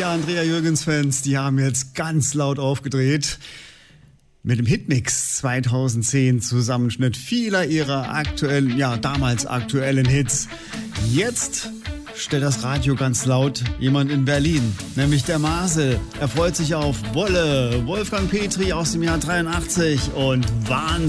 Andrea Jürgens-Fans, die haben jetzt ganz laut aufgedreht. Mit dem Hitmix 2010 Zusammenschnitt vieler ihrer damals aktuellen Hits. Jetzt stellt das Radio ganz laut jemand in Berlin, nämlich der Marcel. Er freut sich auf Wolle, Wolfgang Petri aus dem Jahr 83 und Wahnsinn.